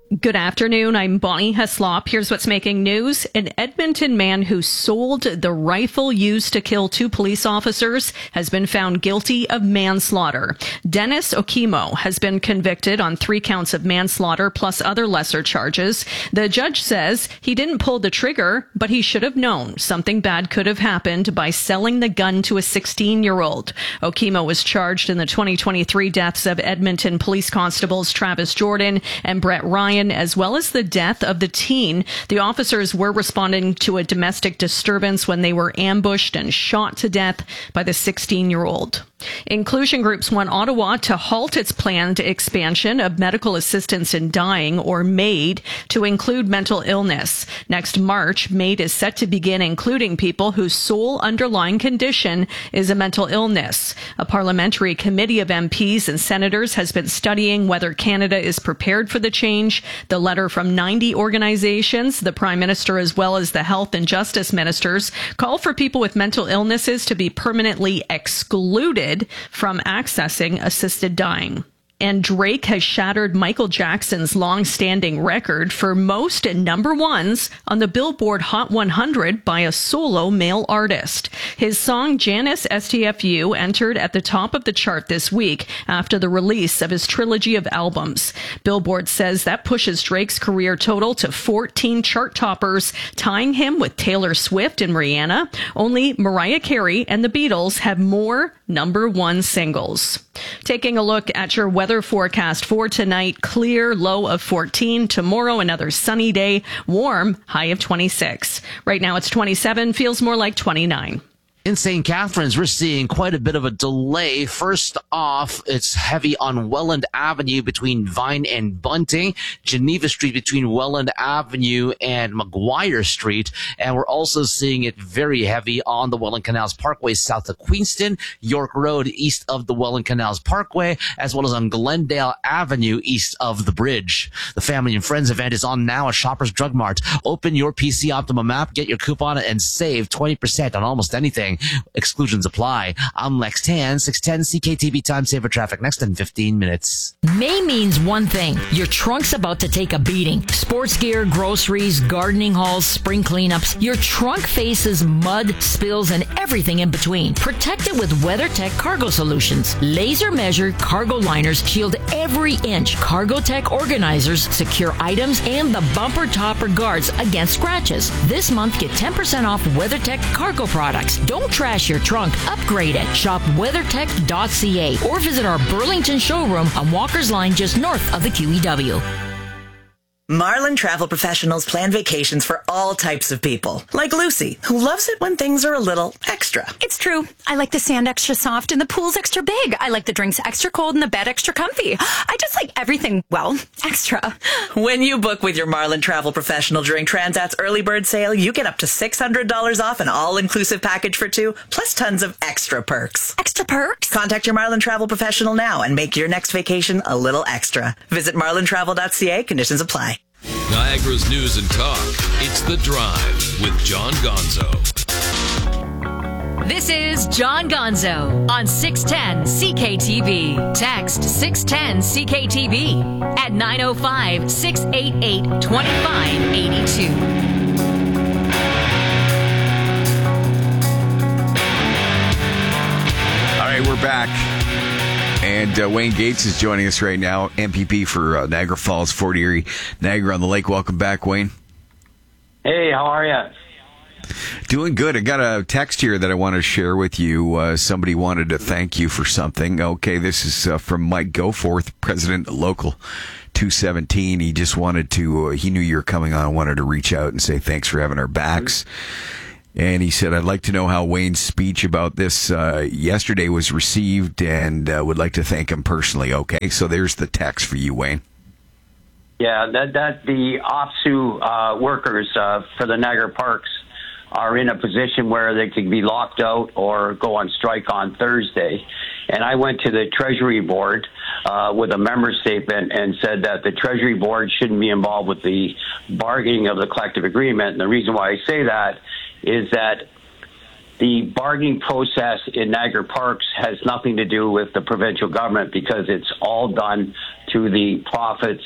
Good afternoon. I'm Bonnie Heslop. Here's what's making news. An Edmonton man who sold the rifle used to kill two police officers has been found guilty of manslaughter. Dennis Okimo has been convicted on 3 counts of manslaughter plus other lesser charges. The judge says he didn't pull the trigger, but he should have known something bad could have happened by selling the gun to a 16-year-old. Okimo was charged in the 2023 deaths of Edmonton police constables Travis Jordan and Brett Ryan, as well as the death of the teen. The officers were responding to a domestic disturbance when they were ambushed and shot to death by the 16-year-old. Inclusion groups want Ottawa to halt its planned expansion of medical assistance in dying, or MAID, to include mental illness. Next March, MAID is set to begin including people whose sole underlying condition is a mental illness. A parliamentary committee of MPs and senators has been studying whether Canada is prepared for the change. The letter from 90 organizations, the Prime Minister as well as the Health and Justice Ministers, call for people with mental illnesses to be permanently excluded from accessing assisted dying. And Drake has shattered Michael Jackson's long-standing record for most number ones on the Billboard Hot 100 by a solo male artist. His song Janice STFU entered at the top of the chart this week after the release of his trilogy of albums. Billboard says that pushes Drake's career total to 14 chart toppers, tying him with Taylor Swift and Rihanna. Only Mariah Carey and the Beatles have more number one singles. Taking a look at your weather forecast for tonight: clear, low of 14. Tomorrow, another sunny day, warm, high of 26. Right now it's 27, feels more like 29. In St. Catharines, we're seeing quite a bit of a delay. First off, it's heavy on Welland Avenue between Vine and Bunting, Geneva Street between Welland Avenue and Maguire Street, and we're also seeing it very heavy on the Welland Canals Parkway south of Queenston, York Road east of the Welland Canals Parkway, as well as on Glendale Avenue east of the bridge. The Family and Friends event is on now at Shoppers Drug Mart. Open your PC Optimum app, get your coupon, and save 20% on almost anything. Exclusions apply. I'm Lex Tan, 610 CKTV Time Saver Traffic. Next in 15 minutes. May means one thing. Your trunk's about to take a beating. Sports gear, groceries, gardening hauls, spring cleanups. Your trunk faces mud, spills, and everything in between. Protect it with WeatherTech Cargo Solutions. Laser measured cargo liners shield every inch. CargoTech organizers secure items and the bumper topper guards against scratches. This month, get 10% off WeatherTech cargo products. Don't trash your trunk. Upgrade it. Shop weathertech.ca or visit our Burlington showroom on Walker's Line just north of the QEW. Marlin Travel Professionals plan vacations for all types of people, like Lucy, who loves it when things are a little extra. It's true. I like the sand extra soft and the pool's extra big. I like the drinks extra cold and the bed extra comfy. I just like everything, well, extra. When you book with your Marlin Travel Professional during Transat's early bird sale, you get up to $600 off an all-inclusive package for 2, plus tons of extra perks. Extra perks? Contact your Marlin Travel Professional now and make your next vacation a little extra. Visit marlintravel.ca. Conditions apply. Niagara's news and talk. It's The Drive with John Gonzo. This is John Gonzo on 610 CKTV. Text 610 CKTV at 905-688-2582. All right, we're back. And Wayne Gates is joining us right now, MPP for Niagara Falls, Fort Erie, Niagara on the Lake. Welcome back, Wayne. Hey, how are you? Doing good. I got a text here that I want to share with you. Somebody wanted to thank you for something. Okay, this is from Mike Goforth, President of Local 217. He just wanted to, he knew you were coming on, wanted to reach out and say thanks for having our backs. And he said, I'd like to know how Wayne's speech about this yesterday was received and would like to thank him personally. Okay, so there's the text for you, Wayne. Yeah, that the OPSU workers for the Niagara Parks are in a position where they could be locked out or go on strike on Thursday. And I went to the Treasury Board with a member statement and said that the Treasury Board shouldn't be involved with the bargaining of the collective agreement. And the reason why I say that is that the bargaining process in Niagara Parks has nothing to do with the provincial government because it's all done to the profits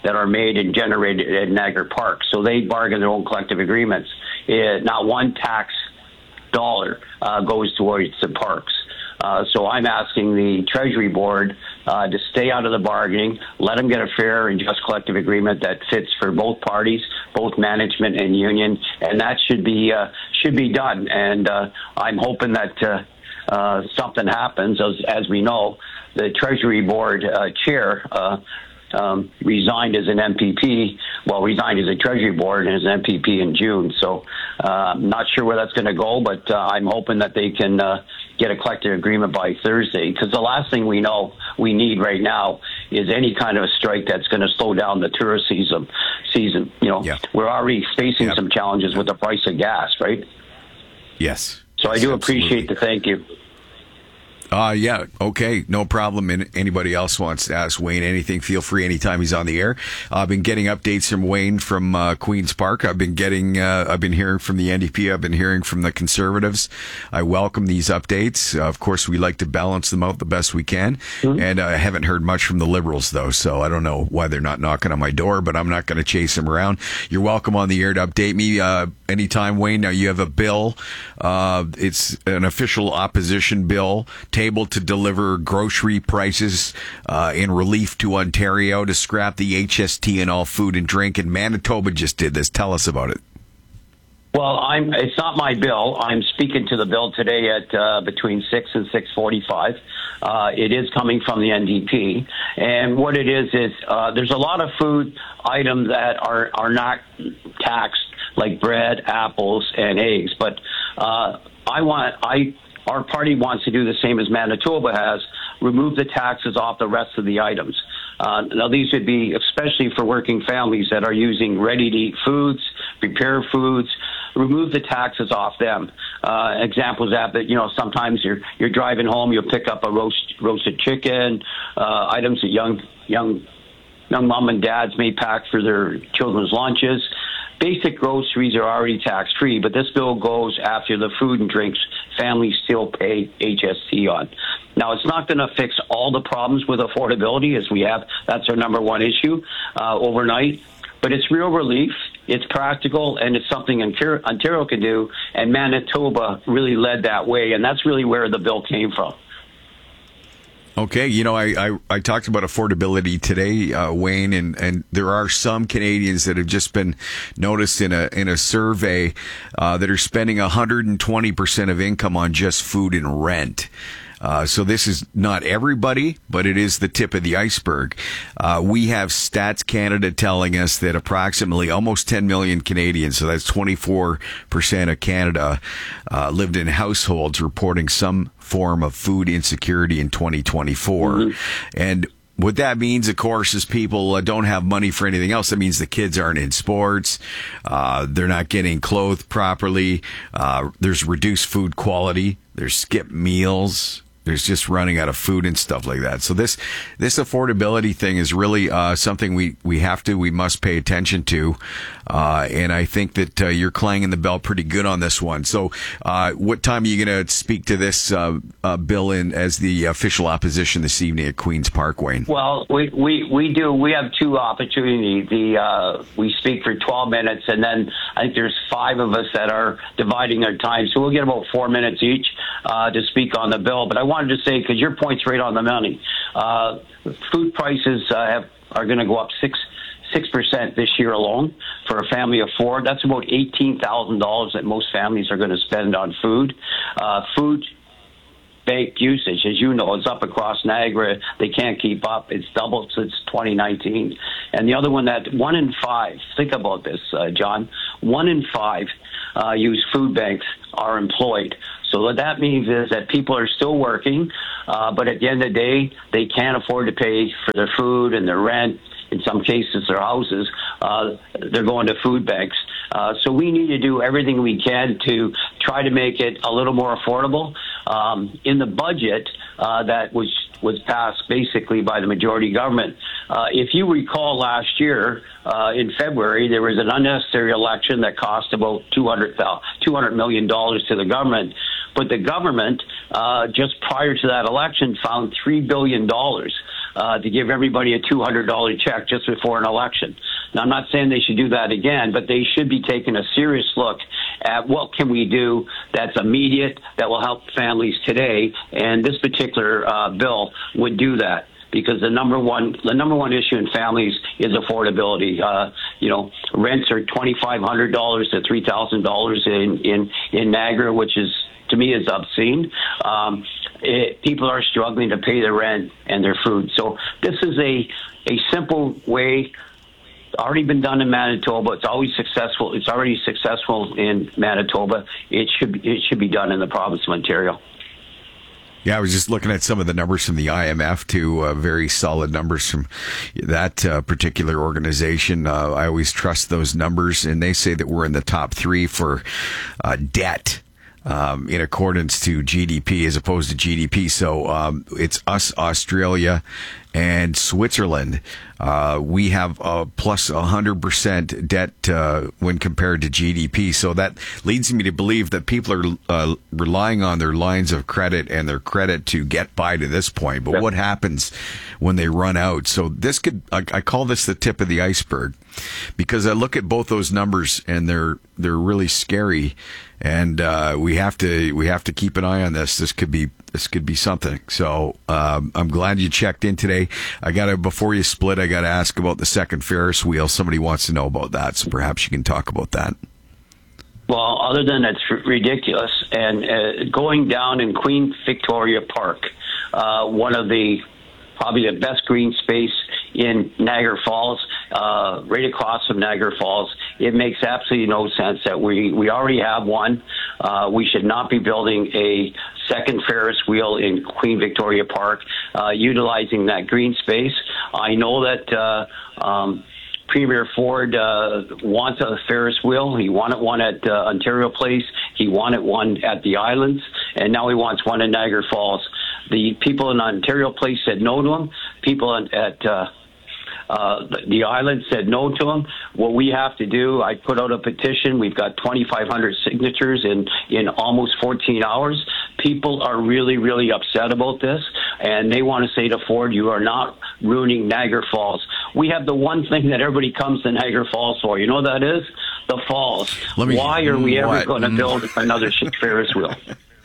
that are made and generated at Niagara Park. So they bargain their own collective agreements. Not one tax dollar goes towards the parks. So I'm asking the Treasury Board to stay out of the bargaining, let them get a fair and just collective agreement that fits for both parties, both management and union, and that should be done. And I'm hoping that something happens. As we know, the Treasury Board chair resigned as an MPP. Well, resigned as a Treasury Board and as an MPP in June. So I'm not sure where that's going to go, but I'm hoping that they can get a collective agreement by Thursday, because the last thing we need right now is any kind of a strike that's going to slow down the tourist season. We're already facing some challenges with the price of gas, right? Yes. So I do appreciate the thank you. Yeah, okay, no problem. And anybody else wants to ask Wayne anything, feel free anytime he's on the air. I've been getting updates from Wayne from Queen's Park. I've been hearing from the NDP. I've been hearing from the Conservatives. I welcome these updates. Of course, we like to balance them out the best we can. Mm-hmm. And I haven't heard much from the Liberals, though, so I don't know why they're not knocking on my door, but I'm not going to chase them around. You're welcome on the air to update me anytime, Wayne. Now, you have a bill. It's an official opposition bill able to deliver grocery prices in relief to Ontario to scrap the HST in all food and drink, and Manitoba just did this. Tell us about it. Well, it's not my bill. I'm speaking to the bill today at between 6 and 6:45. It is coming from the NDP, and what it is there's a lot of food items that are not taxed, like bread, apples, and eggs. But our party wants to do the same as Manitoba has, remove the taxes off the rest of the items. Now, these would be especially for working families that are using ready-to-eat foods, prepared foods. Remove the taxes off them. Examples of that, sometimes you're driving home, you'll pick up a roasted chicken, items that young mom and dads may pack for their children's lunches. Basic groceries are already tax-free, but this bill goes after the food and drinks families still pay HST on. Now, it's not going to fix all the problems with affordability, as we have. That's our number one issue overnight. But it's real relief, it's practical, and it's something Ontario can do, and Manitoba really led that way, and that's really where the bill came from. Okay, I talked about affordability today, Wayne, and there are some Canadians that have just been noticed in a survey that are spending 120% of income on just food and rent. So this is not everybody, but it is the tip of the iceberg. We have Stats Canada telling us that approximately almost 10 million Canadians, so that's 24% of Canada, lived in households reporting some form of food insecurity in 2024. Mm-hmm. And what that means, of course, is people don't have money for anything else. That means the kids aren't in sports. They're not getting clothed properly. There's reduced food quality. There's skipped meals. There's just running out of food and stuff like that. So this affordability thing is really something we must pay attention to. And I think that you're clanging the bell pretty good on this one. So what time are you going to speak to this bill as the official opposition this evening at Queen's Park, Wayne? Well, we do. We have two opportunities. We speak for 12 minutes, and then I think there's 5 of us that are dividing our time. So we'll get about 4 minutes each to speak on the bill. But I wanted to say, because your point's right on the money, food prices are going to go up 6% this year alone for a family of 4. That's about $18,000 that most families are going to spend on food. Food bank usage, as you know, is up across Niagara. They can't keep up. It's doubled since 2019. And the other one, that 1 in 5, think about this, John, 1 in 5 use food banks are employed. So what that means is that people are still working, but at the end of the day, they can't afford to pay for their food and their rent. In some cases, their houses. They're going to food banks. So we need to do everything we can to try to make it a little more affordable. In the budget that was passed basically by the majority government, if you recall last year in February, there was an unnecessary election that cost about $200 million to the government. But the government, just prior to that election, found $3 billion to give everybody a $200 check just before an election. Now, I'm not saying they should do that again, but they should be taking a serious look at what can we do that's immediate, that will help families today. And this particular bill would do that. Because the number one issue in families is affordability. Rents are $2,500 to $3,000 in Niagara, which is, to me, is obscene. People are struggling to pay their rent and their food. So this is a simple way. Already been done in Manitoba. It's always successful. It's already successful in Manitoba. It should be done in the province of Ontario. Yeah, I was just looking at some of the numbers from the IMF, too. Very solid numbers from that particular organization. I always trust those numbers, and they say that we're in the top 3 for debt in accordance to GDP as opposed to GDP. So it's us, Australia, and Switzerland. We have plus 100% debt when compared to GDP. So that leads me to believe that people are relying on their lines of credit and their credit to get by to this point. But what happens when they run out? So this could, I call this the tip of the iceberg, because I look at both those numbers and they're really scary. And we have to keep an eye on this. This could be something. So I'm glad you checked in today. Before you split, I got to ask about the second Ferris wheel. Somebody wants to know about that, so perhaps you can talk about that. Well, other than it's ridiculous, and going down in Queen Victoria Park, one of probably the best green space in Niagara Falls, right across from Niagara Falls. It makes absolutely no sense that we already have one. We should not be building a second Ferris wheel in Queen Victoria Park, utilizing that green space. I know that Premier Ford wants a Ferris wheel. He wanted one at Ontario Place. He wanted one at the Islands, and now he wants one in Niagara Falls. The people in Ontario Place said no to him. People at the island said no to him. What we have to do, I put out a petition. We've got 2,500 signatures in almost 14 hours. People are really, really upset about this, and they want to say to Ford, you are not ruining Niagara Falls. We have the one thing that everybody comes to Niagara Falls for. You know what that is? The falls. Why are we ever going to build another Ferris wheel?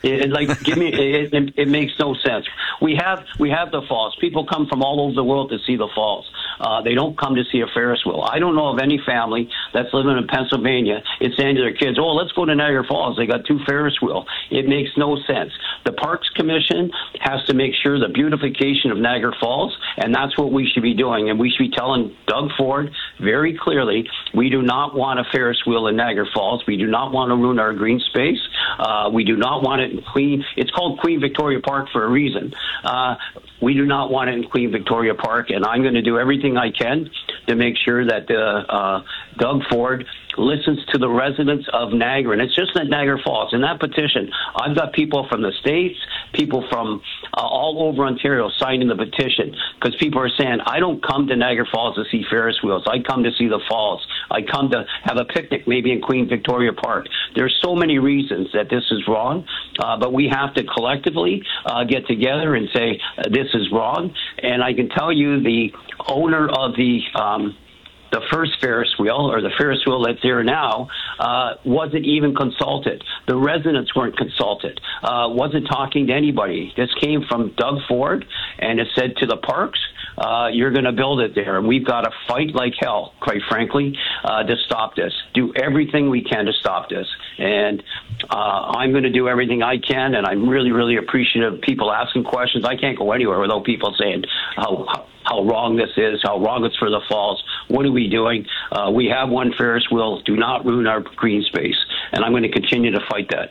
It makes no sense. We have the falls. People come from all over the world to see the falls. They don't come to see a Ferris wheel. I don't know of any family that's living in Pennsylvania is saying to their kids, "Oh, let's go to Niagara Falls. They got 2 Ferris wheels." It makes no sense. The Parks Commission has to make sure the beautification of Niagara Falls, and that's what we should be doing. And we should be telling Doug Ford very clearly, we do not want a Ferris wheel in Niagara Falls. We do not want to ruin our green space. We do not want it in Queen. It's called Queen Victoria Park for a reason. We do not want it in Queen Victoria Park, and I'm going to do everything I can to make sure that Doug Ford listens to the residents of Niagara. And it's just not Niagara Falls. In that petition, I've got people from the States, people from all over Ontario signing the petition, because people are saying, I don't come to Niagara Falls to see Ferris wheels. I come to see the falls. I come to have a picnic maybe in Queen Victoria Park. There's so many reasons that this is wrong, but we have to collectively get together and say this is wrong. And I can tell you the owner of the first Ferris wheel, or the Ferris wheel that's there now, wasn't even consulted. The residents weren't consulted, wasn't talking to anybody. This came from Doug Ford, and it said to the parks, you're going to build it there. And we've got to fight like hell, quite frankly, to stop this. Do everything we can to stop this. And I'm going to do everything I can, and I'm really, really appreciative of people asking questions. I can't go anywhere without people saying how wrong this is, how wrong it's for the falls. What are we doing? We have one Ferris wheel. Do not ruin our green space. And I'm going to continue to fight that.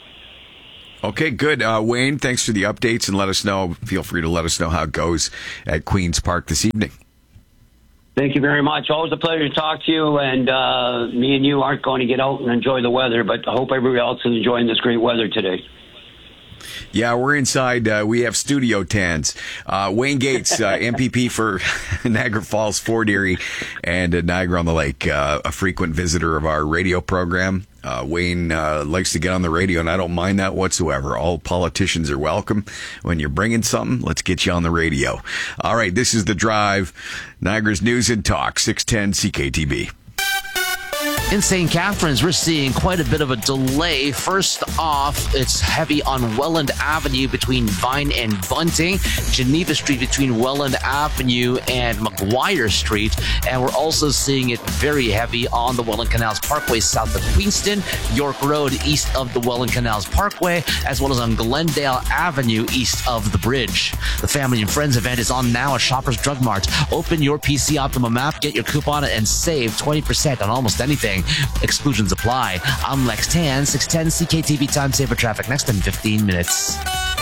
Okay, good. Wayne, thanks for the updates, and let us know. Feel free to let us know how it goes at Queen's Park this evening. Thank you very much. Always a pleasure to talk to you. And me and you aren't going to get out and enjoy the weather, but I hope everybody else is enjoying this great weather today. Yeah, we're inside. We have studio tans. Wayne Gates, MPP for Niagara Falls, Fort Erie, and Niagara-on-the-Lake, a frequent visitor of our radio program. Wayne likes to get on the radio, and I don't mind that whatsoever. All politicians are welcome. When you're bringing something, let's get you on the radio. All right, this is The Drive, Niagara's News and Talk, 610 CKTB. In St. Catharines, we're seeing quite a bit of a delay. First off, it's heavy on Welland Avenue between Vine and Bunting, Geneva Street between Welland Avenue and McGuire Street, and we're also seeing it very heavy on the Welland Canals Parkway south of Queenston, York Road east of the Welland Canals Parkway, as well as on Glendale Avenue east of the bridge. The Family and Friends event is on now at Shoppers Drug Mart. Open your PC Optimum app, get your coupon, and save 20% on almost anything. Exclusions apply. I'm Lex Tan, 610 CKTV Time Saver Traffic next in 15 minutes.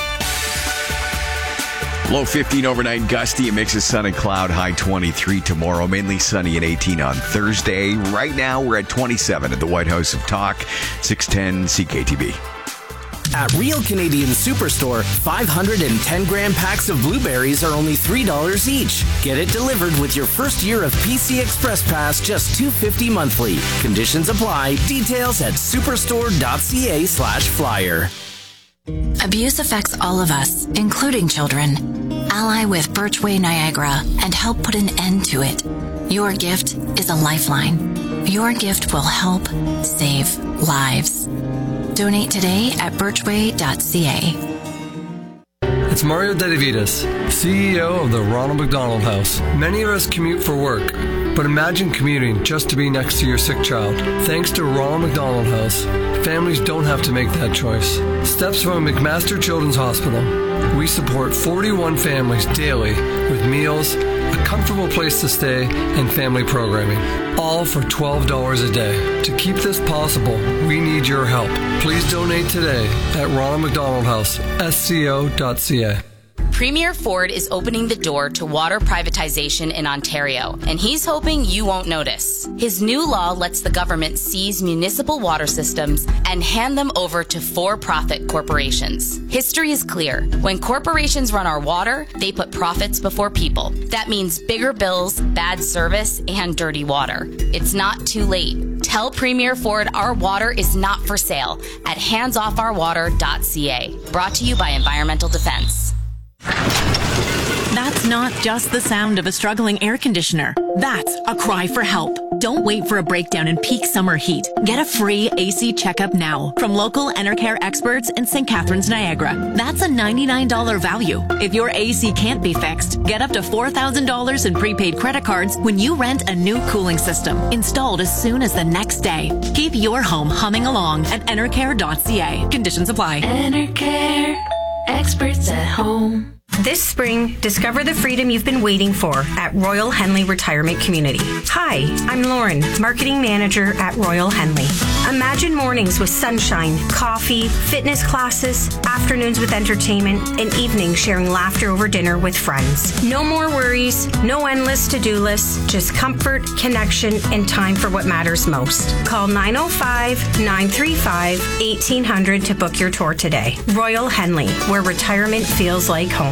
Low 15 overnight, gusty. It makes it sun and cloud. High 23 tomorrow. Mainly sunny and 18 on Thursday. Right now, we're at 27 at the White House of Talk. 610 CKTB. At Real Canadian Superstore, 510-gram packs of blueberries are only $3 each. Get it delivered with your first year of PC Express Pass, just $2.50 monthly. Conditions apply. Details at superstore.ca/flyer. Abuse affects all of us, including children. Ally with Birchway Niagara and help put an end to it. Your gift is a lifeline. Your gift will help save lives. Donate today at birchway.ca. It's Mario Dedivitas, CEO of the Ronald McDonald House. Many of us commute for work, but imagine commuting just to be next to your sick child. Thanks to Ronald McDonald House, families don't have to make that choice. Steps from McMaster Children's Hospital. We support 41 families daily with meals, a comfortable place to stay, and family programming, all for $12 a day. To keep this possible, we need your help. Please donate today at Ronald McDonald House, sco.ca. Premier Ford is opening the door to water privatization in Ontario, and he's hoping you won't notice. His new law lets the government seize municipal water systems and hand them over to for-profit corporations. History is clear. When corporations run our water, they put profits before people. That means bigger bills, bad service, and dirty water. It's not too late. Tell Premier Ford our water is not for sale at handsoffourwater.ca. Brought to you by Environmental Defense. That's not just the sound of a struggling air conditioner. That's a cry for help. Don't wait for a breakdown in peak summer heat. Get a free AC checkup now from local Enercare experts in St. Catharines, Niagara. That's a $99 value. If your AC can't be fixed, get up to $4,000 in prepaid credit cards when you rent a new cooling system installed as soon as the next day. Keep your home humming along at enercare.ca. Conditions apply. Enercare, experts at home. This spring, discover the freedom you've been waiting for at Royal Henley Retirement Community. Hi, I'm Lauren, Marketing Manager at Royal Henley. Imagine mornings with sunshine, coffee, fitness classes, afternoons with entertainment, and evenings sharing laughter over dinner with friends. No more worries, no endless to-do lists, just comfort, connection, and time for what matters most. Call 905-935-1800 to book your tour today. Royal Henley, where retirement feels like home.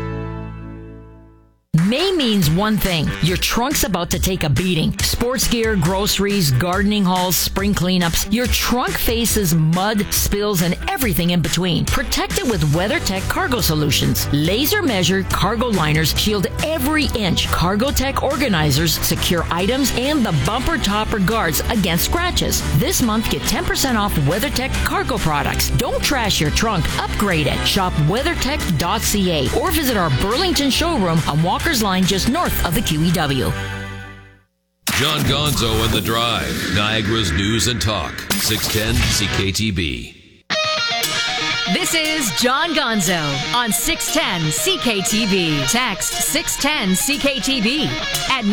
May means one thing. Your trunk's about to take a beating. Sports gear, groceries, gardening hauls, spring cleanups. Your trunk faces mud, spills, and everything in between. Protect it with WeatherTech Cargo Solutions. Laser measured cargo liners shield every inch. Cargotech organizers secure items and the bumper topper guards against scratches. This month, get 10% off WeatherTech cargo products. Don't trash your trunk. Upgrade it. Shop weathertech.ca or visit our Burlington showroom on Walker's Line just north of the QEW. John Gonzo and The Drive, Niagara's News and Talk, 610 CKTB. This is John Gonzo on 610 CKTB. Text 610 CKTB at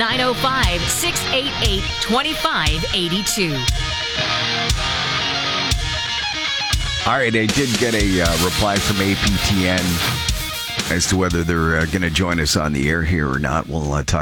905-688-2582. All right, I did get a reply from APTN as to whether they're going to join us on the air here or not. We'll talk